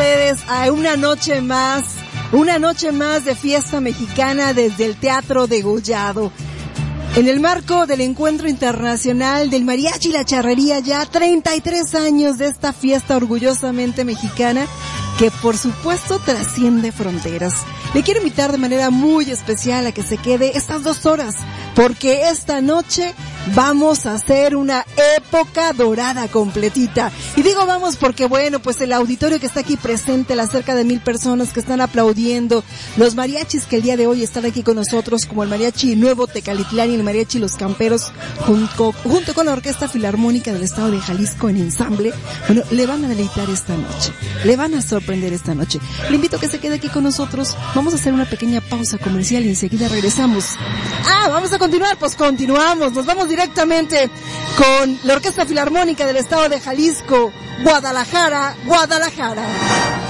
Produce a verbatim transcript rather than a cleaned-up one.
ustedes a una noche más, una noche más de fiesta mexicana desde el Teatro Degollado. En el marco del Encuentro Internacional del Mariachi y la Charrería, ya treinta y tres años de esta fiesta orgullosamente mexicana que por supuesto trasciende fronteras. Le quiero invitar de manera muy especial a que se quede estas dos horas, porque esta noche vamos a hacer una época dorada completita. Y digo vamos porque bueno, pues el auditorio que está aquí presente, las cerca de mil personas que están aplaudiendo, los mariachis que el día de hoy están aquí con nosotros, como el Mariachi Nuevo Tecalitlán y el Mariachi Los Camperos, junto, junto con la Orquesta Filarmónica del Estado de Jalisco en ensamble, bueno, le van a deleitar esta noche, le van a sorprender esta noche. Le invito a que se quede aquí con nosotros. Vamos a hacer una pequeña pausa comercial y enseguida regresamos. Ah, vamos a continuar, pues continuamos, nos vamos directamente con la Orquesta Filarmónica del Estado de Jalisco, Guadalajara, Guadalajara.